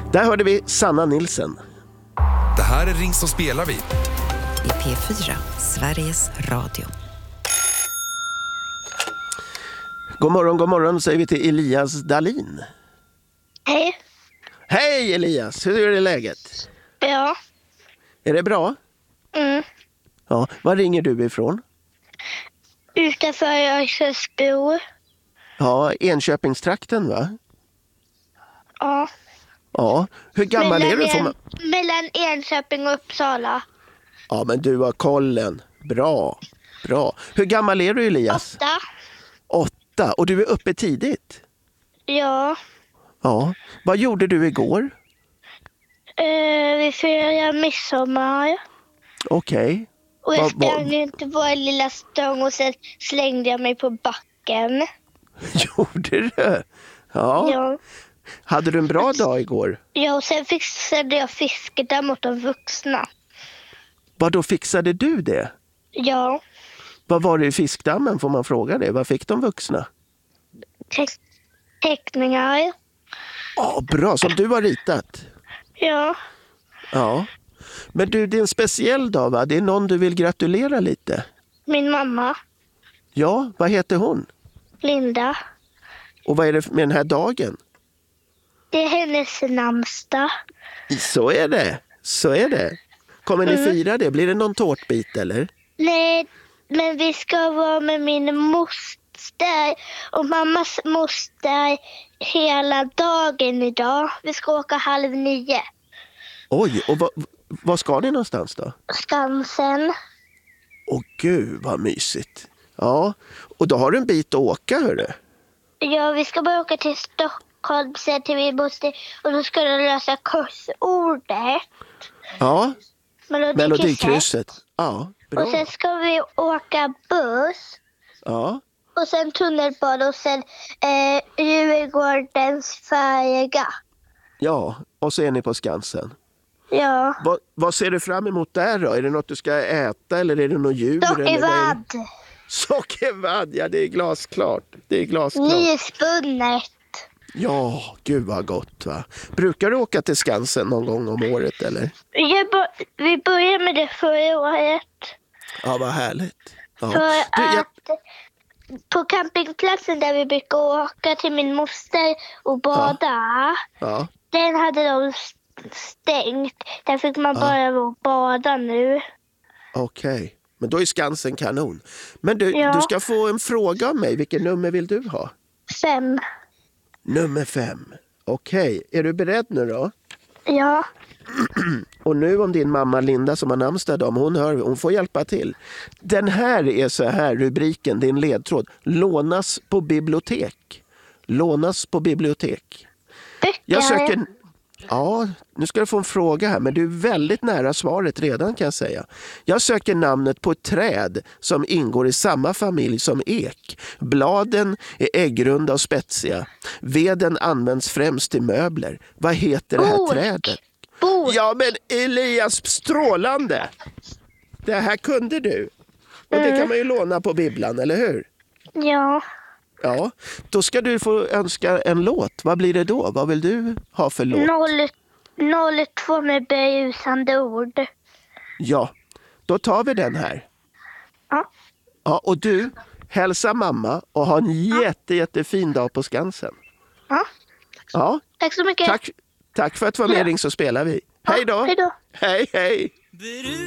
Där hörde vi Sanna Nilsson. Det här är Ring så spelar vi. I P4, Sveriges Radio. God morgon säger vi till Elias Dahlin. Hej. Hej Elias, hur är det läget? Ja. Är det bra? Ja, var ringer du ifrån? Utanför Örsundsbro. Ja, Enköpingstrakten va? Ja. Ja, hur gammal är du? Mellan Enköping och Uppsala. Ja, men du har kollen. Bra. Hur gammal är du Elias? 8. Och du är uppe tidigt? Ja. Ja. Vad gjorde du igår? Vi firade midsommar. Okej. Och jag sprang inte vår lilla stång och sen slängde jag mig på backen. Gjorde du? Ja. Ja. Hade du en bra dag igår? Ja, och sen fixade jag fiskedamm åt de vuxna. Vad då fixade du det? Ja. Vad var det i fiskdammen, får man fråga det? Vad fick de vuxna? Teckningar. Ja, bra. Som du har ritat? Ja. Ja. Men du, det är en speciell dag va? Det är någon du vill gratulera lite? Min mamma. Ja, vad heter hon? Linda. Och vad är det med den här dagen? Det är hennes namnsdag. Så är det. Kommer ni fira det? Blir det någon tårtbit eller? Nej, men vi ska vara med min moster och mammas moster hela dagen idag. Vi ska åka 8:30. Oj, och vad ska ni någonstans då? Skansen. Åh gud, vad mysigt. Ja, och då har du en bit att åka, hörru. Ja, vi ska bara åka till Stockholm sen till min moster och då ska de lösa kursordet. Ja, Melodikrysset. Ja, bra. Och sen ska vi åka buss. Ja. Och sen tunnelbana och sen Djurgårdens färja. Ja, och så är ni på Skansen. Ja. Vad ser du fram emot där då? Är det något du ska äta eller är det något djur? Sockervadd. Sockervadd, ja det är glasklart. Nyspunnet. Ja, gud vad gott va. Brukar du åka till Skansen någon gång om året eller? Vi började med det förra året. Ja, vad härligt. Ja. För att på campingplatsen där vi brukar åka till min moster och bada. Ja. Den hade de stängt. Där fick man bara bada nu. Okej, men då är Skansen kanon. Men du ska få en fråga av mig. Vilken nummer vill du ha? 5. Nummer 5. Okej, är du beredd nu då? Ja. Och nu om din mamma Linda som har namnsdag, hon får hjälpa till. Den här är så här, rubriken, din ledtråd. Lånas på bibliotek. Lånas på bibliotek. Jag söker... Ja, nu ska du få en fråga här, men du är väldigt nära svaret redan kan jag säga. Jag söker namnet på ett träd som ingår i samma familj som ek. Bladen är äggrunda och spetsiga. Veden används främst till möbler. Vad heter det här trädet? Bok. Ja, men Elias, strålande! Det här kunde du. Och det kan man ju låna på bibblan, eller hur? Ja. Ja, då ska du få önska en låt. Vad blir det då? Vad vill du ha för låt? 02 med berusande ord. Ja, då tar vi den här. Ja. Ja, och du, hälsa mamma och ha en jättefin dag på Skansen. Ja. Ja. Tack så mycket. Tack för att du var med, Ring så spelar vi. Hej då. Hej då. Hej.